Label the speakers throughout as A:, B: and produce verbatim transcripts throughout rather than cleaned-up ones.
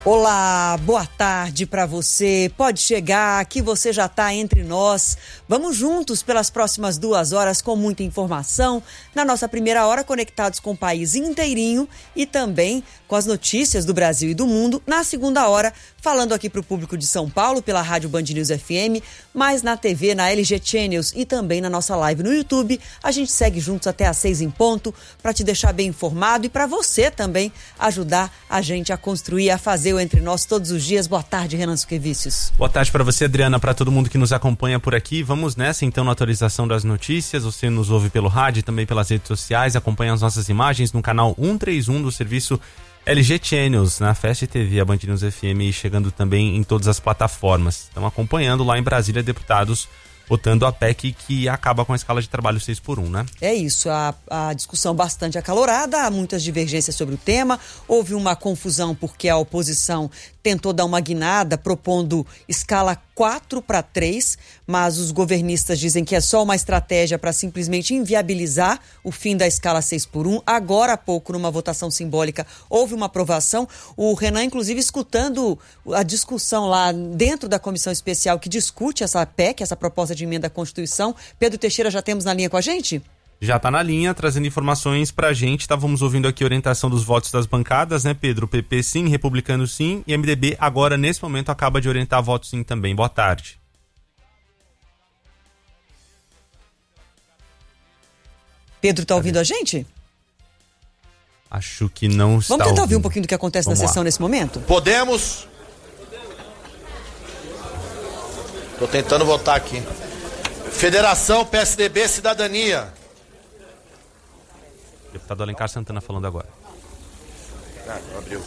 A: Olá, boa tarde para você. Pode chegar, que você já está entre nós. Vamos juntos pelas próximas duas horas com muita informação. Na nossa primeira hora, conectados com o país inteirinho e também com as notícias do Brasil e do mundo. Na segunda hora, falando aqui para o público de São Paulo pela Rádio Band News F M, mas na T V, na L G Channels e também na nossa live no YouTube. A gente segue juntos até às seis em ponto para te deixar bem informado e para você também ajudar a gente a construir, a fazer o Entre Nós todos os dias. Boa tarde, Renan Suquevicius.
B: Boa tarde para você, Adriana, para todo mundo que nos acompanha por aqui. Vamos nessa, então, na atualização das notícias. Você nos ouve pelo rádio e também pelas redes sociais, acompanha as nossas imagens no canal cento e trinta e um do serviço L G Channels, na Fast T V, a Band News F M, e chegando também em todas as plataformas. Estão acompanhando lá em Brasília deputados votando a P E C que acaba com a escala de trabalho seis por um, né?
A: É isso, a, a discussão bastante acalorada, há muitas divergências sobre o tema, houve uma confusão porque a oposição tentou dar uma guinada propondo escala quatro para três, mas os governistas dizem que é só uma estratégia para simplesmente inviabilizar o fim da escala seis por um. Agora há pouco, numa votação simbólica, houve uma aprovação. O Renan, inclusive, escutando a discussão lá dentro da comissão especial que discute essa P E C, essa proposta de emenda à Constituição. Pedro Teixeira, já temos na linha com a gente?
B: Já está na linha, trazendo informações para a gente. Estávamos ouvindo aqui a orientação dos votos das bancadas, né, Pedro? P P sim, Republicano sim, e M D B agora, nesse momento, acaba de orientar voto sim também. Boa tarde.
A: Pedro, está ouvindo a gente?
B: Acho que não está.
A: Vamos tentar
B: ouvindo.
A: ouvir um pouquinho do que acontece Vamos na sessão lá. Nesse momento?
C: Podemos. Estou tentando votar aqui. Federação, P S D B, Cidadania.
B: Deputado Alencar Santana falando agora.
C: Ah, abriu.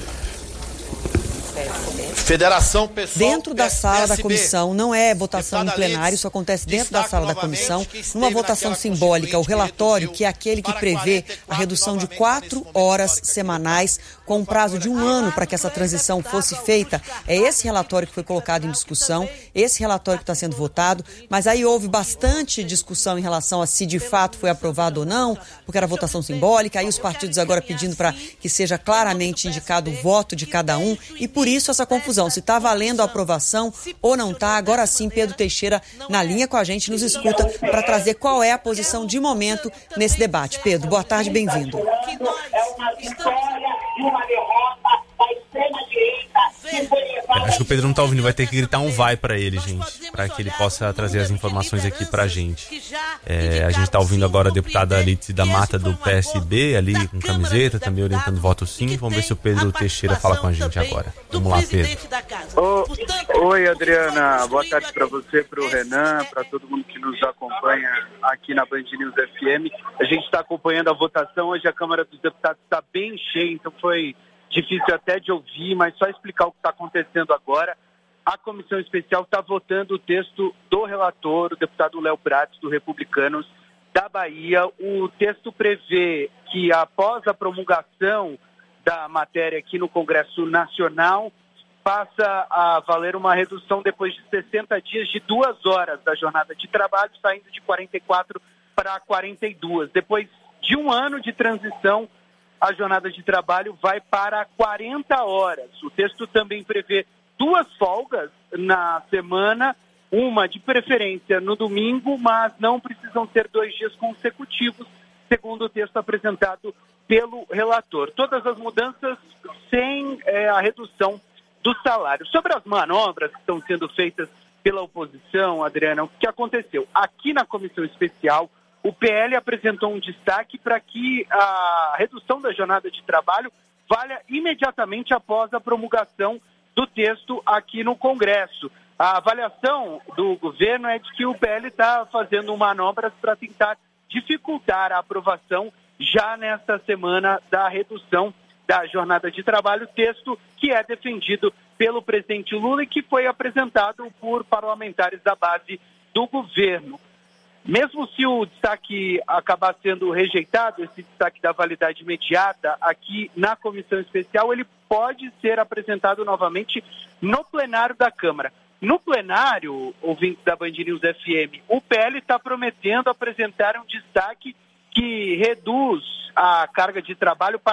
C: Federação, pessoal,
A: dentro da sala da comissão, não é votação em plenário, isso acontece dentro da sala da comissão, numa votação simbólica, o relatório, que é aquele que prevê a redução de quatro horas semanais, com um prazo de um ano para que essa transição fosse feita. É esse relatório que foi colocado em discussão, esse relatório que está sendo votado, mas aí houve bastante discussão em relação a se de fato foi aprovado ou não, porque era votação simbólica, aí os partidos agora pedindo para que seja claramente indicado o voto de cada um, e por isso essa confusão, se está valendo a aprovação ou não está. Agora sim, Pedro Teixeira na linha com a gente, nos escuta para trazer qual é a posição de momento nesse debate. Pedro, boa tarde, bem-vindo.
D: É uma vitória e uma derrota da extrema-direita.
B: Acho que o Pedro não está ouvindo, vai ter que gritar um vai para ele, gente, para que ele possa trazer as informações aqui para a gente. É, a gente está ouvindo agora a deputada Alice da Mata do P S B, ali com camiseta, também orientando voto sim. Vamos ver se o Pedro Teixeira fala com a gente agora. Vamos lá, Pedro.
E: Oh, oi, Adriana. Boa tarde para você, para o Renan, para todo mundo que nos acompanha aqui na Band News F M. A gente está acompanhando a votação. Hoje a Câmara dos Deputados está bem cheia, então foi difícil até de ouvir, mas só explicar o que está acontecendo agora. A comissão especial está votando o texto do relator, o deputado Léo Prats, do Republicanos da Bahia. O texto prevê que, após a promulgação da matéria aqui no Congresso Nacional, passa a valer uma redução depois de sessenta dias de duas horas da jornada de trabalho, saindo de quarenta e quatro para quarenta e duas. Depois de um ano de transição, a jornada de trabalho vai para quarenta horas. O texto também prevê duas folgas na semana, uma de preferência no domingo, mas não precisam ser dois dias consecutivos, segundo o texto apresentado pelo relator. Todas as mudanças sem é, a redução do salário. Sobre as manobras que estão sendo feitas pela oposição, Adriana, o que aconteceu? Aqui na comissão especial, o P L apresentou um destaque para que a redução da jornada de trabalho valha imediatamente após a promulgação do texto aqui no Congresso. A avaliação do governo é de que o P L está fazendo manobras para tentar dificultar a aprovação já nesta semana da redução da jornada de trabalho, texto que é defendido pelo presidente Lula e que foi apresentado por parlamentares da base do governo. Mesmo se o destaque acabar sendo rejeitado, esse destaque da validade imediata, aqui na comissão especial, ele pode ser apresentado novamente no plenário da Câmara. No plenário, ouvintes da Band News F M, o P L está prometendo apresentar um destaque que reduz a carga de trabalho para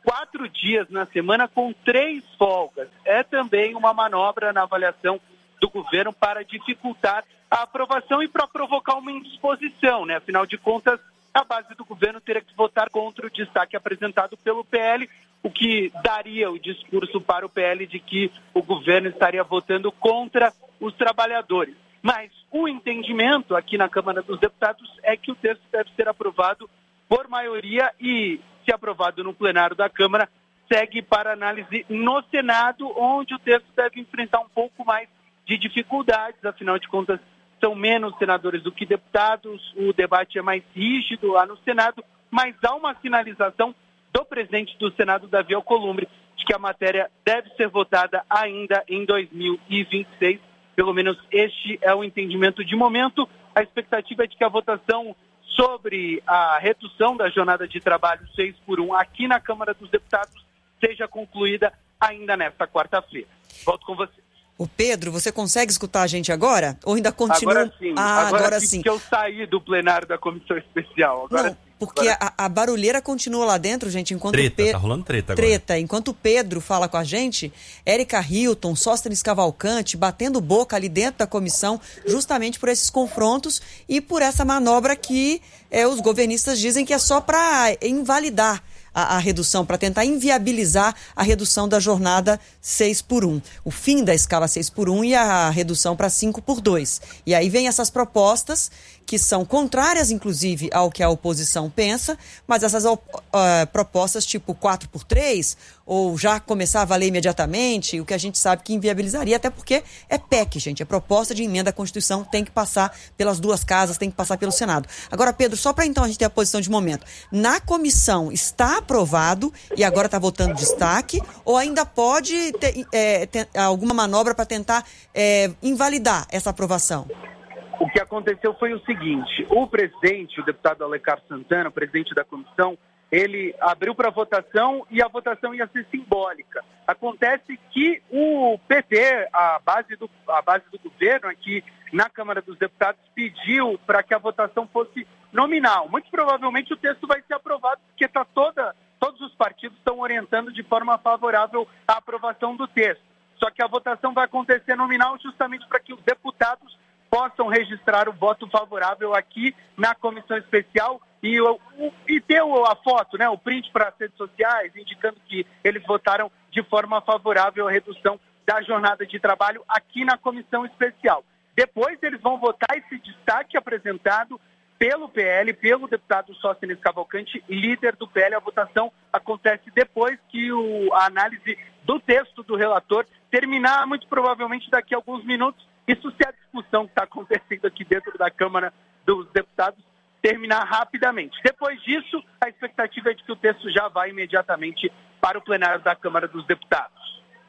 E: quatro dias na semana com três folgas. É também uma manobra na avaliação do governo para dificultar a aprovação e para provocar uma indisposição, né? Afinal de contas, a base do governo teria que votar contra o destaque apresentado pelo P L, o que daria o discurso para o P L de que o governo estaria votando contra os trabalhadores. Mas o entendimento aqui na Câmara dos Deputados é que o texto deve ser aprovado por maioria e, se aprovado no plenário da Câmara, segue para análise no Senado, onde o texto deve enfrentar um pouco mais de dificuldades, afinal de contas, são menos senadores do que deputados, o debate é mais rígido lá no Senado, mas há uma sinalização do presidente do Senado, Davi Alcolumbre, de que a matéria deve ser votada ainda em dois mil e vinte e seis. Pelo menos este é o entendimento de momento. A expectativa é de que a votação sobre a redução da jornada de trabalho seis por um aqui na Câmara dos Deputados seja concluída ainda nesta quarta-feira. Volto com você.
A: O Pedro, você consegue escutar a gente agora? Ou ainda continua?
E: Agora sim,
A: ah,
E: agora,
A: agora
E: sim,
A: sim.
E: Porque eu saí do plenário da comissão especial. Agora
A: Não,
E: sim,
A: porque
E: agora...
A: a, a barulheira continua lá dentro, gente, enquanto
B: treta,
A: o Pedro...
B: tá rolando treta agora.
A: Treta, enquanto o Pedro fala com a gente, Érica Hilton, Sóstenes Cavalcante, batendo boca ali dentro da comissão, justamente por esses confrontos e por essa manobra que é, os governistas dizem que é só para invalidar A, a redução, para tentar inviabilizar a redução da jornada seis por um. O fim da escala seis por um e a redução para cinco por dois. E aí vem essas propostas que são contrárias, inclusive, ao que a oposição pensa, mas essas uh, propostas tipo quatro por três, ou já começar a valer imediatamente, o que a gente sabe que inviabilizaria, até porque é P E C, gente, é proposta de emenda à Constituição, tem que passar pelas duas casas, tem que passar pelo Senado. Agora, Pedro, só para então a gente ter a posição de momento, na comissão está aprovado e agora está votando destaque, ou ainda pode ter, é, ter alguma manobra para tentar é, invalidar essa aprovação?
E: O que aconteceu foi o seguinte, o presidente, o deputado Alencar Santana, o presidente da comissão, ele abriu para votação e a votação ia ser simbólica. Acontece que o P T, a base do, a base do governo aqui na Câmara dos Deputados, pediu para que a votação fosse nominal. Muito provavelmente o texto vai ser aprovado, porque tá toda, todos os partidos estão orientando de forma favorável a aprovação do texto. Só que a votação vai acontecer nominal justamente para que os deputados possam registrar o voto favorável aqui na comissão especial e, o, e ter a foto, né, o print para as redes sociais, indicando que eles votaram de forma favorável à redução da jornada de trabalho aqui na comissão especial. Depois eles vão votar esse destaque apresentado pelo P L, pelo deputado Sóstenes Cavalcante, líder do P L. A votação acontece depois que o, a análise do texto do relator terminar, muito provavelmente daqui a alguns minutos. Isso se a discussão que está acontecendo aqui dentro da Câmara dos Deputados terminar rapidamente. Depois disso, a expectativa é de que o texto já vá imediatamente para o plenário da Câmara dos Deputados.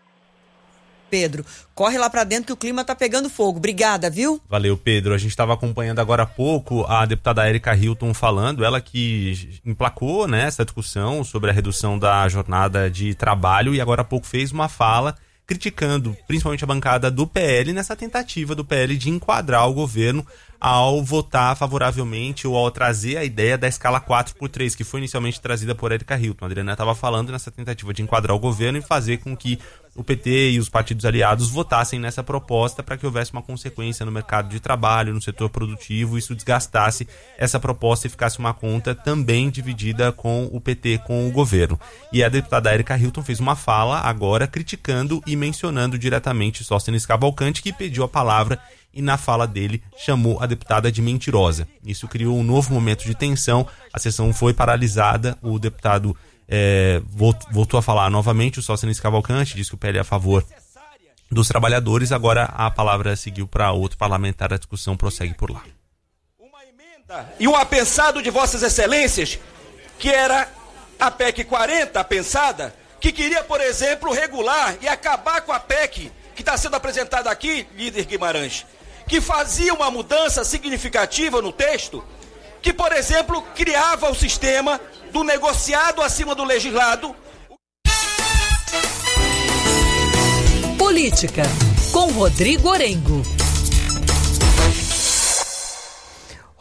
A: Pedro, corre lá para dentro que o clima está pegando fogo. Obrigada, viu?
B: Valeu, Pedro. A gente estava acompanhando agora há pouco a deputada Érica Hilton falando, ela que emplacou, né, essa discussão sobre a redução da jornada de trabalho e agora há pouco fez uma fala criticando principalmente a bancada do P L nessa tentativa do P L de enquadrar o governo ao votar favoravelmente ou ao trazer a ideia da escala quatro por três, que foi inicialmente trazida por Érica Hilton. A Adriana estava falando nessa tentativa de enquadrar o governo e fazer com que o P T e os partidos aliados votassem nessa proposta para que houvesse uma consequência no mercado de trabalho, no setor produtivo, isso desgastasse essa proposta e ficasse uma conta também dividida com o P T, com o governo. E a deputada Érica Hilton fez uma fala agora criticando e mencionando diretamente Sóstenes Cavalcante, que pediu a palavra e na fala dele chamou a deputada de mentirosa. Isso criou um novo momento de tensão, a sessão foi paralisada, o deputado é, voltou a falar novamente, o Sóstenes Cavalcante disse que o P L é a favor dos trabalhadores, agora a palavra seguiu para outro parlamentar, a discussão prossegue por lá.
F: Uma emenda e um apensado de vossas excelências, que era a P E C quarenta pensada, que queria, por exemplo, regular e acabar com a P E C que está sendo apresentada aqui, líder Guimarães, que fazia uma mudança significativa no texto, que, por exemplo, criava o sistema do negociado acima do legislado.
G: Política, com Rodrigo Orengo.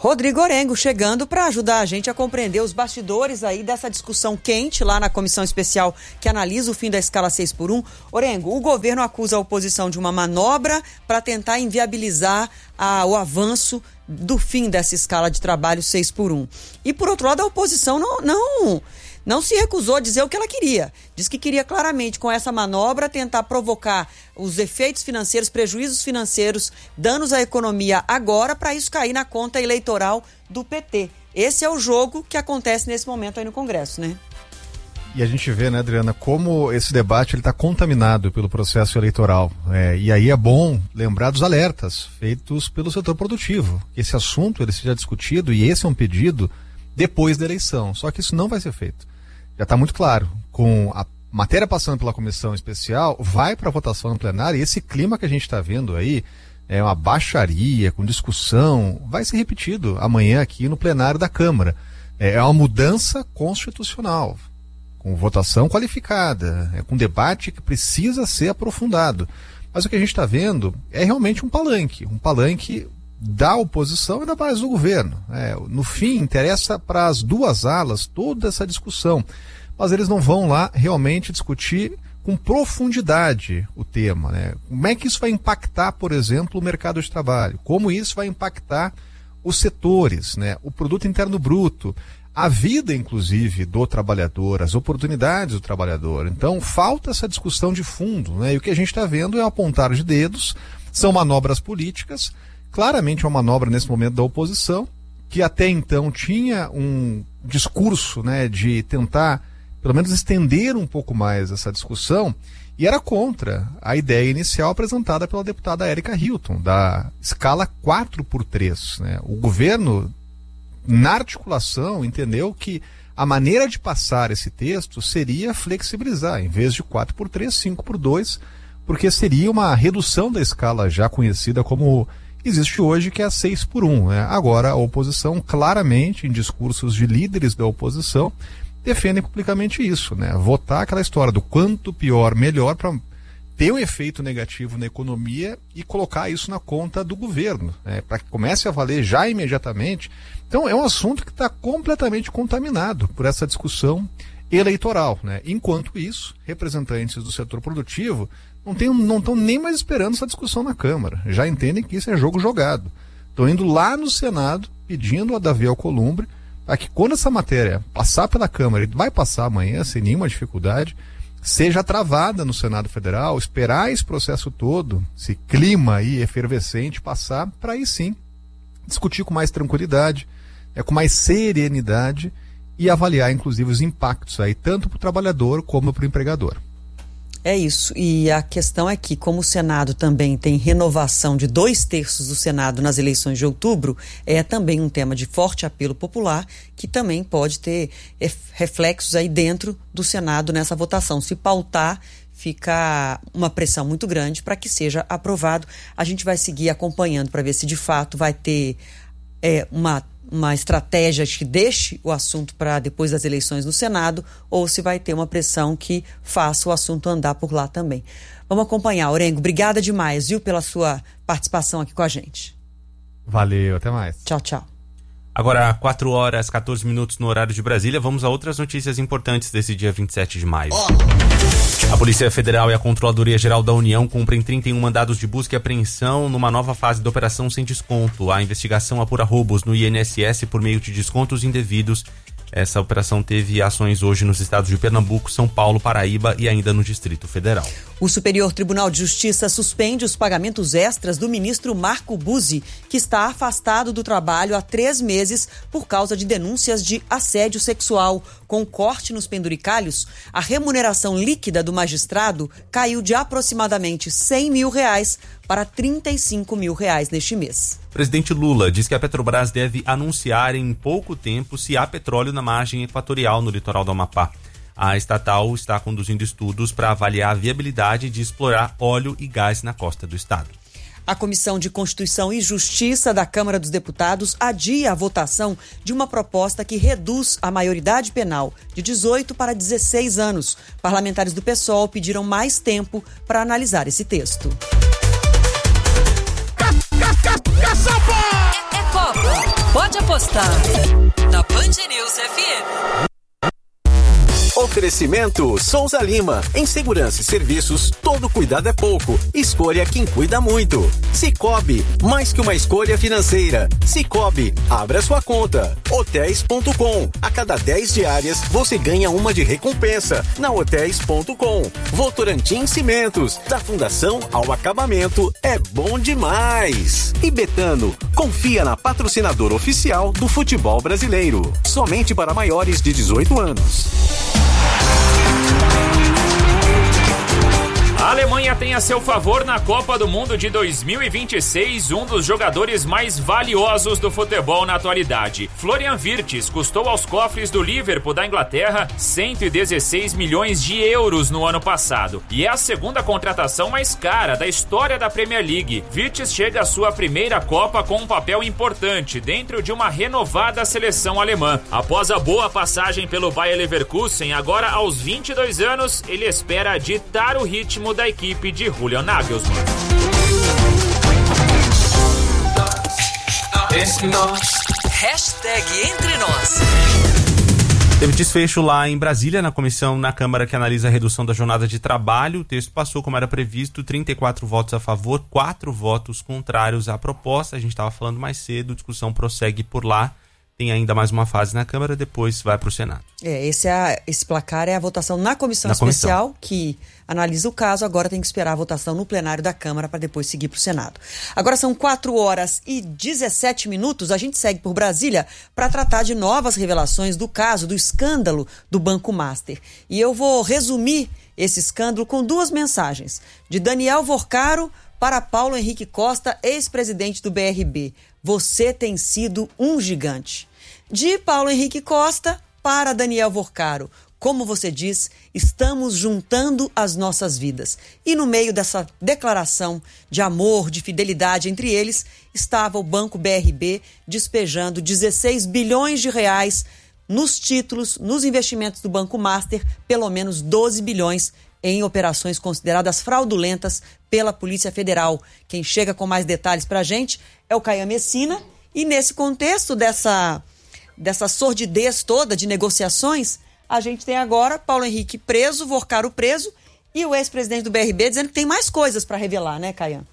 A: Rodrigo Orengo chegando para ajudar a gente a compreender os bastidores aí dessa discussão quente lá na comissão especial que analisa o fim da escala seis por um. Orengo, o governo acusa a oposição de uma manobra para tentar inviabilizar a, o avanço do fim dessa escala de trabalho seis por um. E por outro lado, a oposição não, não, não se recusou a dizer o que ela queria. Diz que queria claramente, com essa manobra, tentar provocar os efeitos financeiros, prejuízos financeiros, danos à economia agora, para isso cair na conta eleitoral do P T. Esse é o jogo que acontece nesse momento aí no Congresso, né?
G: E a gente vê, né, Adriana, como esse debate está contaminado pelo processo eleitoral. É, e aí é bom lembrar dos alertas feitos pelo setor produtivo. Esse assunto ele seja discutido, e esse é um pedido depois da eleição. Só que isso não vai ser feito. Já está muito claro. Com a matéria passando pela comissão especial, vai para a votação no plenário, e esse clima que a gente está vendo aí, é uma baixaria, com discussão, vai ser repetido amanhã aqui no plenário da Câmara. É uma mudança constitucional, com votação qualificada, é com debate que precisa ser aprofundado. Mas o que a gente está vendo é realmente um palanque, um palanque da oposição e da base do governo. É, no fim, interessa para as duas alas toda essa discussão, mas eles não vão lá realmente discutir com profundidade o tema, né? Como é que isso vai impactar, por exemplo, o mercado de trabalho? Como isso vai impactar os setores, né? O produto interno bruto, a vida, inclusive, do trabalhador, as oportunidades do trabalhador. Então, falta essa discussão de fundo, né? E o que a gente está vendo é um apontar de dedos, são manobras políticas, claramente uma manobra nesse momento da oposição, que até então tinha um discurso, né, de tentar, pelo menos, estender um pouco mais essa discussão, e era contra a ideia inicial apresentada pela deputada Érica Hilton, da escala quatro por três, né? O governo, na articulação, entendeu que a maneira de passar esse texto seria flexibilizar, em vez de quatro por três, cinco por dois, porque seria uma redução da escala já conhecida como existe hoje, que é a seis por um, né? Agora, a oposição, claramente, em discursos de líderes da oposição, defendem publicamente isso, né? Votar aquela história do quanto pior, melhor, para ter um efeito negativo na economia e colocar isso na conta do governo, né? Para que comece a valer já imediatamente. Então é um assunto que está completamente contaminado por essa discussão eleitoral, né? Enquanto isso, representantes do setor produtivo não tem, não estão nem mais esperando essa discussão na Câmara, já entendem que isso é jogo jogado. Estão indo lá no Senado pedindo a Davi Alcolumbre para que, quando essa matéria passar pela Câmara, e vai passar amanhã sem nenhuma dificuldade, seja travada no Senado Federal, esperar esse processo todo, esse clima aí efervescente passar, para aí sim discutir com mais tranquilidade, é, com mais serenidade, e avaliar inclusive os impactos aí, tanto para o trabalhador como para o empregador.
A: É isso, e a questão é que, como o Senado também tem renovação de dois terços do Senado nas eleições de outubro, é também um tema de forte apelo popular, que também pode ter reflexos aí dentro do Senado nessa votação. Se pautar, fica uma pressão muito grande para que seja aprovado. A gente vai seguir acompanhando para ver se de fato vai ter é, uma uma estratégia que deixe o assunto para depois das eleições no Senado, ou se vai ter uma pressão que faça o assunto andar por lá também. Vamos acompanhar. Orengo, obrigada demais, viu, pela sua participação aqui com a gente.
G: Valeu, até mais.
A: Tchau, tchau.
B: Agora, quatro horas, quatorze minutos no horário de Brasília, vamos a outras notícias importantes desse dia vinte e sete de maio. A Polícia Federal e a Controladoria Geral da União cumprem trinta e um mandados de busca e apreensão numa nova fase da Operação Sem Desconto. A investigação apura roubos no I N S S por meio de descontos indevidos. Essa operação teve ações hoje nos estados de Pernambuco, São Paulo, Paraíba e ainda no Distrito Federal.
A: O Superior Tribunal de Justiça suspende os pagamentos extras do ministro Marco Buzzi, que está afastado do trabalho há três meses por causa de denúncias de assédio sexual. Com corte nos penduricalhos, a remuneração líquida do magistrado caiu de aproximadamente cem mil reais para trinta e cinco mil reais neste mês.
B: O presidente Lula diz que a Petrobras deve anunciar em pouco tempo se há petróleo na margem equatorial no litoral do Amapá. A estatal está conduzindo estudos para avaliar a viabilidade de explorar óleo e gás na costa do estado.
A: A Comissão de Constituição e Justiça da Câmara dos Deputados adia a votação de uma proposta que reduz a maioridade penal de dezoito para dezesseis anos. Parlamentares do PSOL pediram mais tempo para analisar esse texto.
H: É, é Copa. Pode apostar na Band News F M.
I: Oferecimento Souza Lima. Em segurança e serviços, todo cuidado é pouco. Escolha quem cuida muito. Cicobi, mais que uma escolha financeira. Cicobi, abra sua conta. Hotéis ponto com. A cada dez diárias, você ganha uma de recompensa. Na Hotéis ponto com. Votorantim Cimentos. Da fundação ao acabamento, é bom demais. E Betano, confia na patrocinadora oficial do futebol brasileiro. Somente para maiores de dezoito anos.
J: A Alemanha tem a seu favor na Copa do Mundo de dois mil e vinte e seis um dos jogadores mais valiosos do futebol na atualidade. Florian Wirtz custou aos cofres do Liverpool da Inglaterra cento e dezesseis milhões de euros no ano passado. E é a segunda contratação mais cara da história da Premier League. Wirtz chega à sua primeira Copa com um papel importante dentro de uma renovada seleção alemã. Após a boa passagem pelo Bayer Leverkusen, agora aos vinte e dois anos, ele espera ditar o ritmo da equipe de Julian Nagelsmann.
H: Hashtag Entre Nós.
B: Teve desfecho lá em Brasília, na comissão na Câmara que analisa a redução da jornada de trabalho. O texto passou como era previsto, trinta e quatro votos a favor, quatro votos contrários à proposta. A gente estava falando mais cedo, a discussão prossegue por lá. Tem ainda mais uma fase na Câmara, depois vai para o Senado.
A: É, esse, é a, esse placar é a votação na comissão
B: na
A: especial,
B: comissão.
A: que analisa o caso, agora tem que esperar a votação no plenário da Câmara para depois seguir para o Senado. Agora são quatro horas e dezessete minutos, a gente segue por Brasília para tratar de novas revelações do caso, do escândalo do Banco Master. E eu vou resumir esse escândalo com duas mensagens, de Daniel Vorcaro para Paulo Henrique Costa, ex-presidente do B R B. Você tem sido um gigante. De Paulo Henrique Costa para Daniel Vorcaro. Como você diz, estamos juntando as nossas vidas. E no meio dessa declaração de amor, de fidelidade entre eles, estava o Banco B R B despejando dezesseis bilhões de reais nos títulos, nos investimentos do Banco Master, pelo menos doze bilhões em operações consideradas fraudulentas pela Polícia Federal. Quem chega com mais detalhes para a gente é o Caian Messina. E nesse contexto dessa, dessa sordidez toda de negociações, a gente tem agora Paulo Henrique preso, Vorcaro preso e o ex-presidente do B R B dizendo que tem mais coisas para revelar, né, Caian?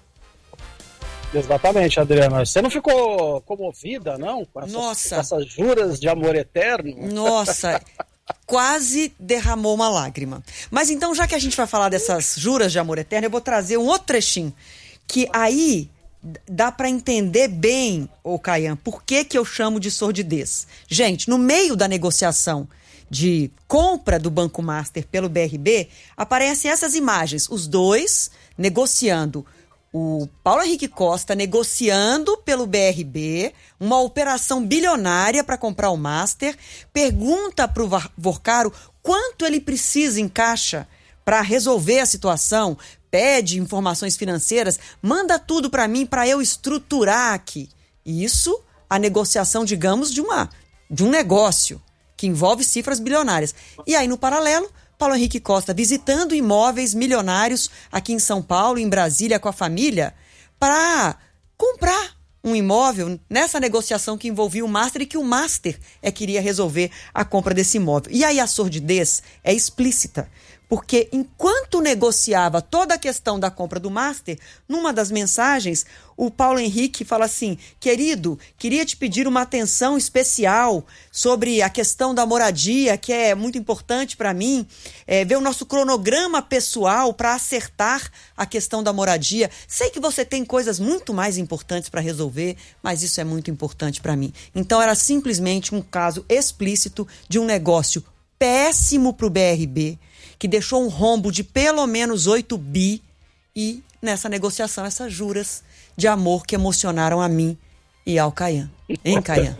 K: Exatamente, Adriana. Você não ficou comovida, não? Com essas,
A: Nossa.
K: Com essas juras de amor eterno?
A: Nossa, quase derramou uma lágrima. Mas então, já que a gente vai falar dessas juras de amor eterno, eu vou trazer um outro trechinho, que aí dá para entender bem, ô Caian, por que que eu chamo de sordidez. Gente, no meio da negociação de compra do Banco Master pelo B R B, aparecem essas imagens, os dois negociando, o Paulo Henrique Costa negociando pelo B R B uma operação bilionária para comprar o Master, pergunta para o Vorcaro quanto ele precisa em caixa para resolver a situação, pede informações financeiras, manda tudo para mim para eu estruturar aqui. Isso, a negociação, digamos, de, uma, de um negócio que envolve cifras bilionárias. E aí, no paralelo, Paulo Henrique Costa visitando imóveis milionários aqui em São Paulo, em Brasília, com a família, para comprar um imóvel nessa negociação que envolvia o Master e que o Master é que iria resolver a compra desse imóvel. E aí a sordidez é explícita, porque enquanto negociava toda a questão da compra do Master, numa das mensagens, o Paulo Henrique fala assim: querido, queria te pedir uma atenção especial sobre a questão da moradia, que é muito importante para mim, é, ver o nosso cronograma pessoal para acertar a questão da moradia. Sei que você tem coisas muito mais importantes para resolver, mas isso é muito importante para mim. Então era simplesmente um caso explícito de um negócio péssimo para o B R B, que deixou um rombo de pelo menos oito bi, e nessa negociação essas juras de amor que emocionaram a mim e ao Caian. Hein, Caian?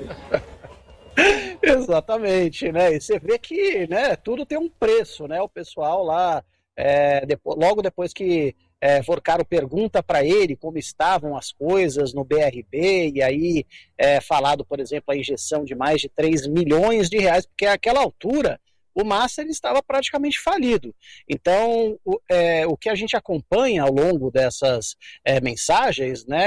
K: Exatamente, né? E você vê que, né, tudo tem um preço, né? O pessoal lá, é, depois, logo depois que é, Vorcaro pergunta para ele como estavam as coisas no B R B, e aí é falado, por exemplo, a injeção de mais de três milhões de reais, porque àquela altura o Master estava praticamente falido. Então, o, é, o que a gente acompanha ao longo dessas é, mensagens, né,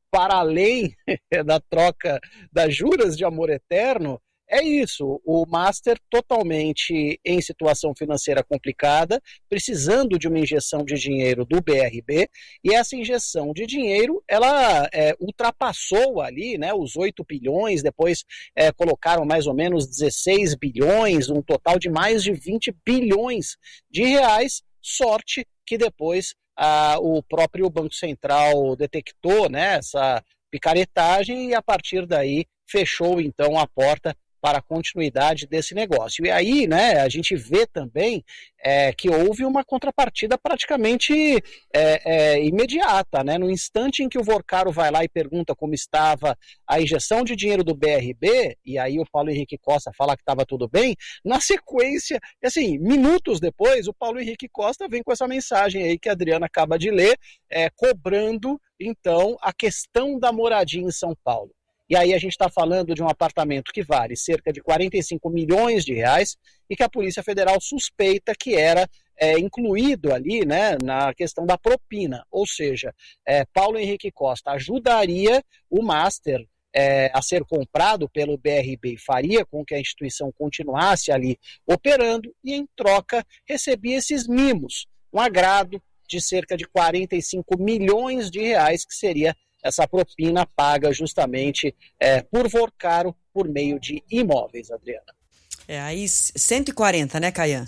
K: para além da troca das juras de amor eterno, é isso, o Master totalmente em situação financeira complicada, precisando de uma injeção de dinheiro do B R B, e essa injeção de dinheiro, ela é, ultrapassou ali, né, os oito bilhões, depois é, colocaram mais ou menos dezesseis bilhões, um total de mais de vinte bilhões de reais, sorte que depois ah, o próprio Banco Central detectou, né, essa picaretagem e a partir daí fechou então a porta para a continuidade desse negócio. E aí, né, a gente vê também é, que houve uma contrapartida praticamente é, é, imediata, né? No instante em que o Vorcaro vai lá e pergunta como estava a injeção de dinheiro do B R B, e aí o Paulo Henrique Costa fala que estava tudo bem, na sequência, assim, minutos depois, o Paulo Henrique Costa vem com essa mensagem aí que a Adriana acaba de ler, é, cobrando, então, a questão da moradia em São Paulo. E aí a gente está falando de um apartamento que vale cerca de quarenta e cinco milhões de reais e que a Polícia Federal suspeita que era é, incluído ali, né, na questão da propina. Ou seja, é, Paulo Henrique Costa ajudaria o Master é, a ser comprado pelo B R B e faria com que a instituição continuasse ali operando e, em troca, recebia esses mimos, um agrado de cerca de quarenta e cinco milhões de reais, que seria essa propina paga justamente é, por Vorcaro por meio de imóveis, Adriana.
A: É aí cento e quarenta, né, Caian?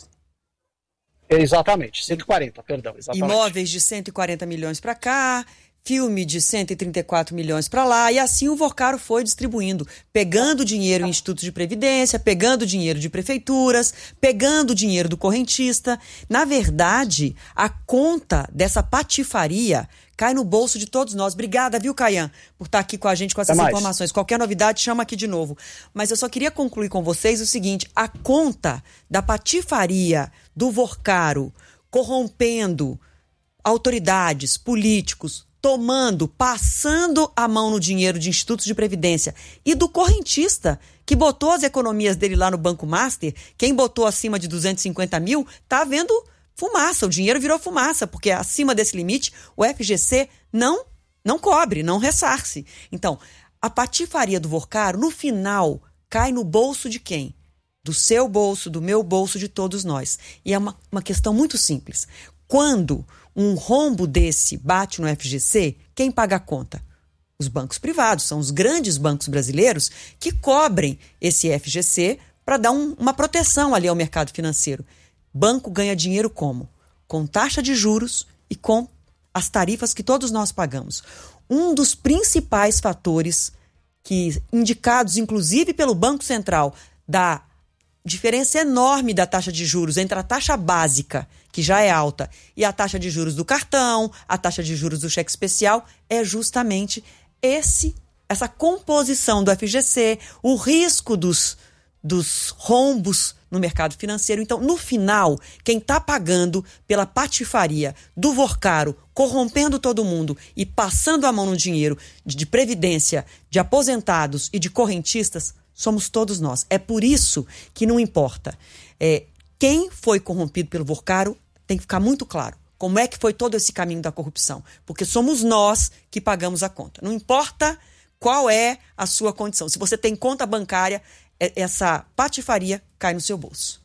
K: Exatamente, cento e quarenta, perdão. Exatamente.
A: Imóveis de cento e quarenta milhões para cá, filme de cento e trinta e quatro milhões para lá, e assim o Vorcaro foi distribuindo, pegando dinheiro em institutos de previdência, pegando dinheiro de prefeituras, pegando dinheiro do correntista. Na verdade, a conta dessa patifaria cai no bolso de todos nós. Obrigada, viu, Caian, por estar aqui com a gente com essas informações. Qualquer novidade, chama aqui de novo. Mas eu só queria concluir com vocês o seguinte: a conta da patifaria do Vorcaro corrompendo autoridades, políticos, tomando, passando a mão no dinheiro de institutos de previdência e do correntista, que botou as economias dele lá no Banco Master, quem botou acima de duzentos e cinquenta mil, tá vendo fumaça, o dinheiro virou fumaça, porque acima desse limite o F G C não, não cobre, não ressarce. Então, a patifaria do Vorcaro, no final, cai no bolso de quem? Do seu bolso, do meu bolso, de todos nós. E é uma, uma questão muito simples. Quando um rombo desse bate no F G C, quem paga a conta? Os bancos privados, são os grandes bancos brasileiros que cobrem esse F G C para dar um, uma proteção ali ao mercado financeiro. Banco ganha dinheiro como? Com taxa de juros e com as tarifas que todos nós pagamos. Um dos principais fatores que, indicados inclusive pelo Banco Central, da diferença enorme da taxa de juros entre a taxa básica, que já é alta, e a taxa de juros do cartão, a taxa de juros do cheque especial, é justamente esse, essa composição do F G C, o risco dos, dos rombos no mercado financeiro. Então, no final, quem está pagando pela patifaria do Vorcaro, corrompendo todo mundo e passando a mão no dinheiro de, de previdência, de aposentados e de correntistas, somos todos nós. É por isso que não importa. É, quem foi corrompido pelo Vorcaro tem que ficar muito claro. Como é que foi todo esse caminho da corrupção? Porque somos nós que pagamos a conta. Não importa qual é a sua condição. Se você tem conta bancária, essa patifaria cai no seu bolso.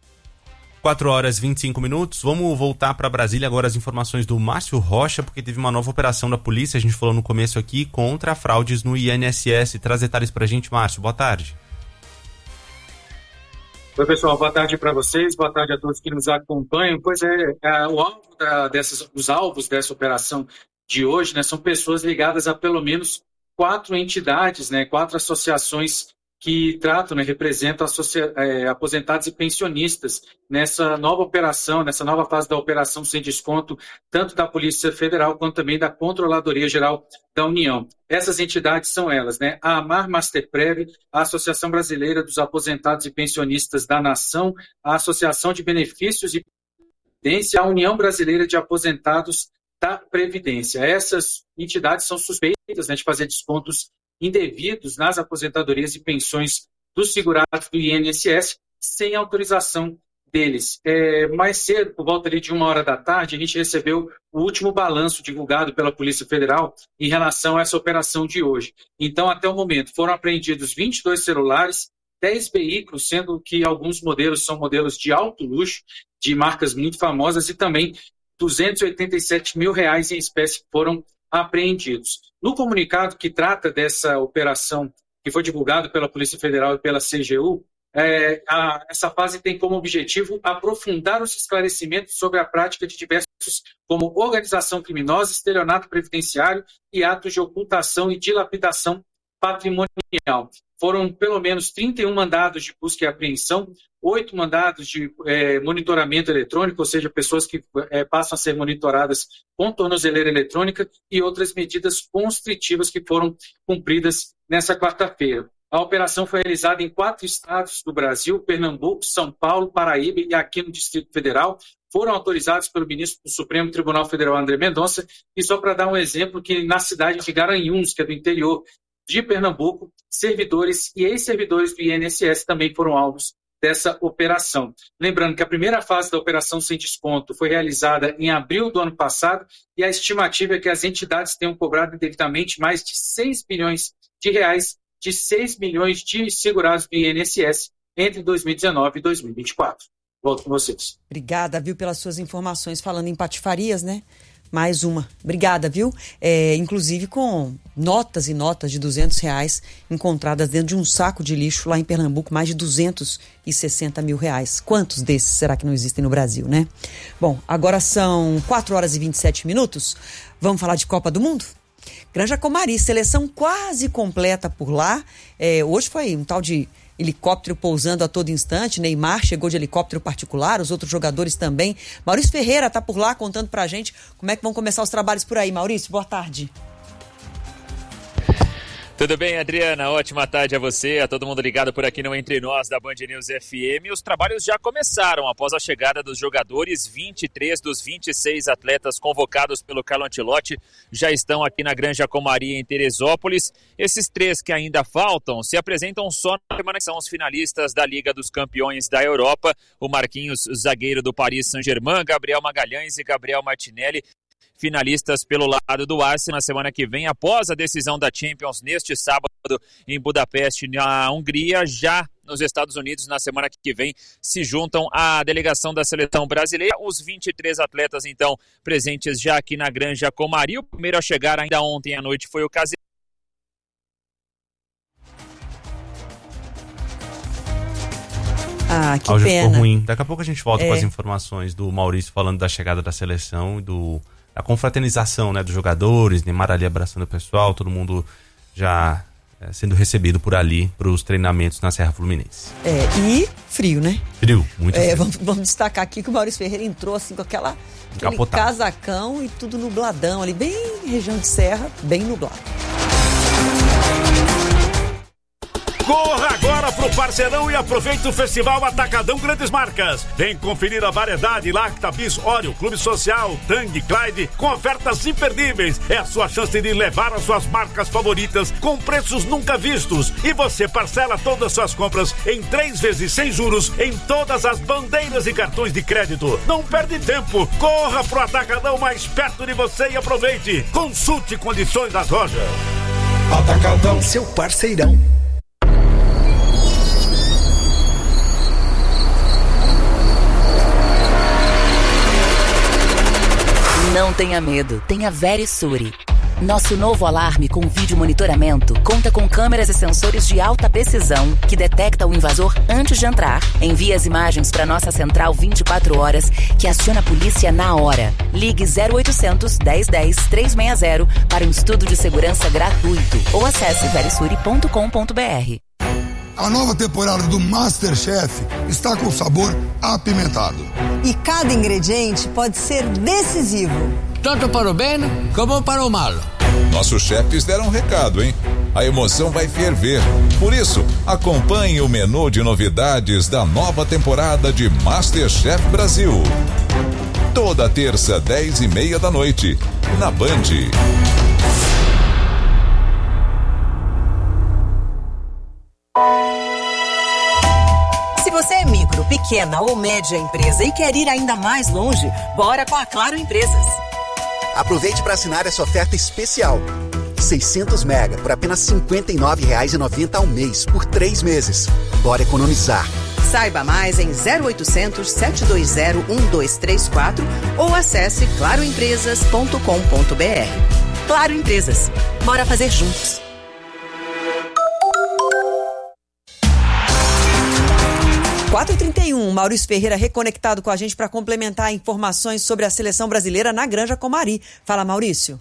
B: quatro horas e vinte e cinco minutos. Vamos voltar para Brasília agora, as informações do Márcio Rocha, porque teve uma nova operação da polícia, a gente falou no começo aqui, contra fraudes no I N S S. Traz detalhes para a gente, Márcio. Boa tarde.
L: Oi, pessoal. Boa tarde para vocês. Boa tarde a todos que nos acompanham. Pois é, é o alvo da, dessas, os alvos dessa operação de hoje, né, são pessoas ligadas a pelo menos quatro entidades, né, quatro associações que tratam, né, representam associa- é, aposentados e pensionistas nessa nova operação, nessa nova fase da operação sem desconto, tanto da Polícia Federal quanto também da Controladoria Geral da União. Essas entidades são elas, né, a Amar Masterprev, a Associação Brasileira dos Aposentados e Pensionistas da Nação, a Associação de Benefícios e Previdência, a União Brasileira de Aposentados da Previdência. Essas entidades são suspeitas, né, de fazer descontos indevidos nas aposentadorias e pensões dos segurados do I N S S sem autorização deles. É, mais cedo, por volta ali de uma hora da tarde, a gente recebeu o último balanço divulgado pela Polícia Federal em relação a essa operação de hoje. Então, até o momento, foram apreendidos vinte e dois celulares, dez veículos, sendo que alguns modelos são modelos de alto luxo, de marcas muito famosas, e também duzentos e oitenta e sete mil reais em espécie foram apreendidos. No comunicado que trata dessa operação, que foi divulgado pela Polícia Federal e pela C G U, é, a, essa fase tem como objetivo aprofundar os esclarecimentos sobre a prática de diversos, como organização criminosa, estelionato previdenciário e atos de ocultação e dilapidação patrimonial. Foram pelo menos trinta e um mandados de busca e apreensão, oito mandados de é, monitoramento eletrônico, ou seja, pessoas que é, passam a ser monitoradas com tornozeleira eletrônica, e outras medidas constritivas que foram cumpridas nessa quarta-feira. A operação foi realizada em quatro estados do Brasil: Pernambuco, São Paulo, Paraíba e aqui no Distrito Federal. Foram autorizados pelo ministro do Supremo Tribunal Federal, André Mendonça. E só para dar um exemplo, que na cidade de Garanhuns, que é do interior de Pernambuco, servidores e ex-servidores do I N S S também foram alvos dessa operação. Lembrando que a primeira fase da operação sem desconto foi realizada em abril do ano passado, e a estimativa é que as entidades tenham cobrado indevidamente mais de seis bilhões de reais de seis milhões de segurados do I N S S entre dois mil e dezenove e dois mil e vinte e quatro. Volto com vocês.
A: Obrigada, viu, pelas suas informações. Falando em patifarias, né? Mais uma. Obrigada, viu? É, inclusive com notas e notas de duzentos reais encontradas dentro de um saco de lixo lá em Pernambuco, mais de duzentos e sessenta mil reais. Quantos desses será que não existem no Brasil, né? Bom, agora são quatro horas e vinte e sete minutos. Vamos falar de Copa do Mundo? Granja Comari, seleção quase completa por lá. É, hoje foi um tal de helicóptero pousando a todo instante. Neymar chegou de helicóptero particular, os outros jogadores também. Maurício Ferreira está por lá contando pra gente como é que vão começar os trabalhos por aí. Maurício, boa tarde.
J: Tudo bem, Adriana? Ótima tarde a você, a todo mundo ligado por aqui no Entre Nós da Band News F M. Os trabalhos já começaram após a chegada dos jogadores. vinte e três dos vinte e seis atletas convocados pelo Carlo Ancelotti já estão aqui na Granja Comari, em Teresópolis. Esses três que ainda faltam se apresentam só na semana, que são os finalistas da Liga dos Campeões da Europa. O Marquinhos, zagueiro do Paris Saint-Germain, Gabriel Magalhães e Gabriel Martinelli, finalistas pelo lado do Arsenal na semana que vem, após a decisão da Champions neste sábado em Budapeste, na Hungria. Já nos Estados Unidos, na semana que vem, se juntam à delegação da seleção brasileira. Os vinte e três atletas, então, presentes já aqui na Granja Comari. O primeiro a chegar ainda ontem à noite foi o Casemiro.
A: Ah, que
B: áudio
A: pena.
B: Ficou ruim. Daqui a pouco a gente volta
A: é.
B: com as informações do Maurício falando da chegada da seleção e do... a confraternização, né, dos jogadores, Neymar ali abraçando o pessoal, todo mundo já é, sendo recebido por ali para os treinamentos na Serra Fluminense.
A: É, e frio, né?
B: Frio, muito
A: é,
B: frio.
A: Vamos, vamos destacar aqui que o Maurício Ferreira entrou assim com aquela, aquele casacão e tudo nubladão ali, bem região de serra, bem nublado.
M: Corra agora pro Parceirão e aproveite o Festival Atacadão Grandes Marcas. Vem conferir a variedade Lacta, Bis, Oreo, Clube Social, Tang, Clyde, com ofertas imperdíveis. É a sua chance de levar as suas marcas favoritas com preços nunca vistos. E você parcela todas as suas compras em três vezes sem juros em todas as bandeiras e cartões de crédito. Não perde tempo. Corra pro Atacadão mais perto de você e aproveite. Consulte condições das lojas.
N: Atacadão, seu parceirão.
O: Não tenha medo, tenha Verisure. Nosso novo alarme com vídeo monitoramento conta com câmeras e sensores de alta precisão que detecta o invasor antes de entrar. Envia as imagens para nossa central vinte e quatro horas, que aciona a polícia na hora. Ligue zero oitocentos, dez, dez, trezentos e sessenta para um estudo de segurança gratuito ou acesse verisure ponto com ponto b r.
P: A nova temporada do MasterChef está com sabor apimentado.
Q: E cada ingrediente pode ser decisivo.
R: Tanto para o bem como para o mal.
S: Nossos chefes deram um recado, hein? A emoção vai ferver. Por isso, acompanhe o menu de novidades da nova temporada de MasterChef Brasil. Toda terça, dez e meia da noite, na Band.
T: Se você é micro
H: pequena ou média empresa e quer ir ainda mais longe? Bora com a Claro Empresas.
T: Aproveite para assinar essa oferta especial. seiscentos mega por apenas cinquenta e nove reais e noventa centavos ao mês por três meses. Bora economizar.
H: Saiba mais em zero oitocentos, sete dois zero, um dois três quatro ou acesse claro empresas ponto com ponto b r. Claro Empresas. Bora fazer juntos.
A: quatro e trinta e um, Maurício Ferreira reconectado com a gente para complementar informações sobre a seleção brasileira na Granja Comari. Fala, Maurício.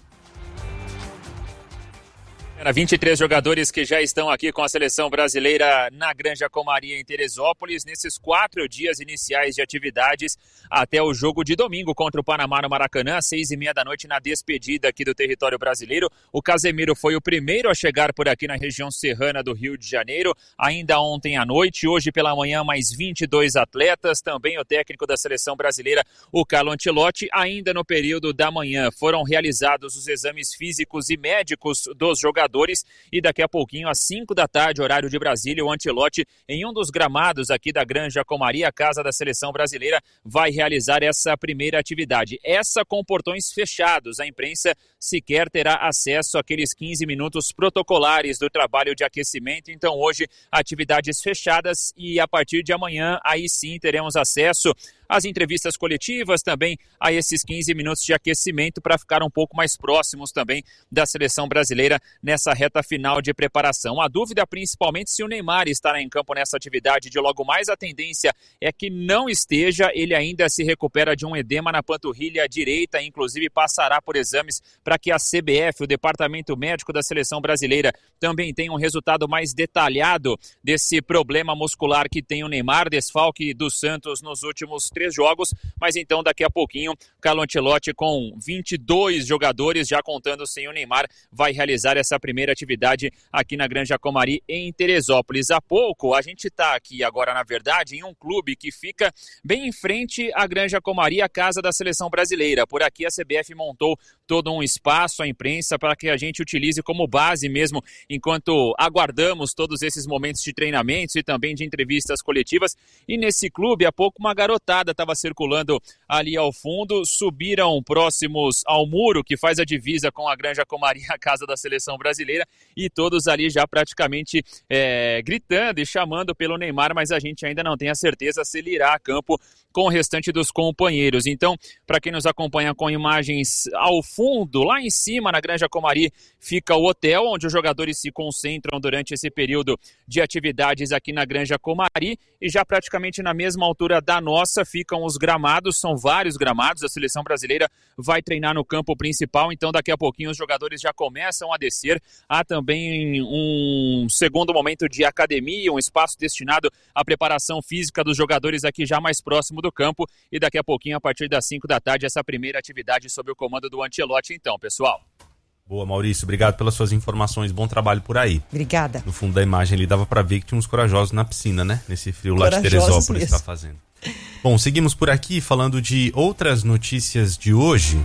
J: vinte e três jogadores que já estão aqui com a seleção brasileira na Granja Comari em Teresópolis, nesses quatro dias iniciais de atividades até o jogo de domingo contra o Panamá no Maracanã, às seis e meia da noite, na despedida aqui do território brasileiro. O Casemiro foi o primeiro a chegar por aqui na região serrana do Rio de Janeiro, ainda ontem à noite. Hoje pela manhã, mais vinte e dois atletas, também o técnico da seleção brasileira, o Carlo Ancelotti. Ainda no período da manhã foram realizados os exames físicos e médicos dos jogadores, e daqui a pouquinho, às cinco da tarde, horário de Brasília, o Ancelotti, em um dos gramados aqui da Granja Comari, a casa da seleção brasileira, vai realizar essa primeira atividade. Essa com portões fechados. A imprensa sequer terá acesso àqueles quinze minutos protocolares do trabalho de aquecimento. Então hoje, atividades fechadas, e a partir de amanhã, aí sim teremos acesso às entrevistas coletivas, também a esses quinze minutos de aquecimento, para ficar um pouco mais próximos também da seleção brasileira nessa reta final de preparação. A dúvida principalmente se o Neymar estará em campo nessa atividade de logo mais. A tendência é que não esteja. Ele ainda se recupera de um edema na panturrilha direita, inclusive passará por exames para que a C B F, o Departamento Médico da Seleção Brasileira, também tenha um resultado mais detalhado desse problema muscular que tem o Neymar, desfalque do Santos nos últimos três jogos. Mas então daqui a pouquinho, Carlo Ancelotti, com vinte e dois jogadores, já contando sem o Neymar, vai realizar essa primeira atividade aqui na Granja Comari em Teresópolis. Há pouco, a gente está aqui agora, na verdade, em um clube que fica bem em frente à Granja Comari, a casa da seleção brasileira. Por aqui a C B F montou todo um espaço, a imprensa, para que a gente utilize como base mesmo, enquanto aguardamos todos esses momentos de treinamentos e também de entrevistas coletivas. E nesse clube, há pouco, uma garotada estava circulando ali ao fundo, subiram próximos ao muro que faz a divisa com a Granja Comari, a casa da seleção brasileira, e todos ali já praticamente é, gritando e chamando pelo Neymar, mas a gente ainda não tem a certeza se ele irá a campo com o restante dos companheiros. Então, para quem nos acompanha com imagens ao fundo, lá em cima na Granja Comari, fica o hotel onde os jogadores se concentram durante esse período de atividades aqui na Granja Comari, e já praticamente na mesma altura da nossa ficam os gramados. São vários gramados. A seleção brasileira vai treinar no campo principal, então daqui a pouquinho os jogadores já começam a descer. Há também um segundo momento de academia, um espaço destinado à preparação física dos jogadores aqui já mais próximo do campo, e daqui a pouquinho, a partir das cinco da tarde, essa primeira atividade sob o comando do Ancelotti. Então, pessoal.
B: Boa, Maurício, obrigado pelas suas informações, bom trabalho por aí.
A: Obrigada.
B: No fundo da imagem ali dava pra ver que tinha uns corajosos na piscina, né? Nesse frio lá de Teresópolis está fazendo. Bom, seguimos por aqui falando de outras notícias de hoje.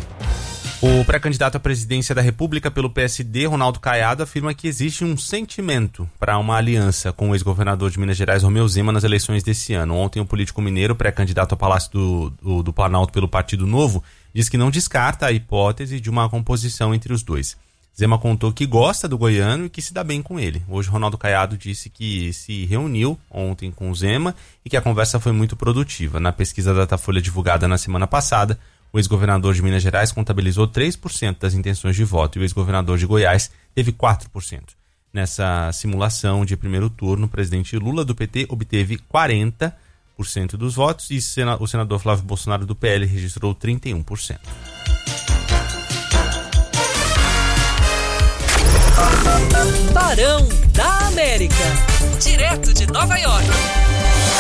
B: O pré-candidato à presidência da República pelo P S D, Ronaldo Caiado, afirma que existe um sentimento para uma aliança com o ex-governador de Minas Gerais, Romeu Zema, nas eleições desse ano. Ontem, o político mineiro, pré-candidato ao Palácio do, do, do Planalto pelo Partido Novo, diz que não descarta a hipótese de uma composição entre os dois. Zema contou que gosta do goiano e que se dá bem com ele. Hoje, Ronaldo Caiado disse que se reuniu ontem com o Zema e que a conversa foi muito produtiva. Na pesquisa Datafolha divulgada na semana passada, o ex-governador de Minas Gerais contabilizou três por cento das intenções de voto e o ex-governador de Goiás teve quatro por cento. Nessa simulação de primeiro turno, o presidente Lula do P T obteve quarenta por cento dos votos e o senador Flávio Bolsonaro do P L registrou trinta e um por cento.
H: Barão da América, direto de Nova York.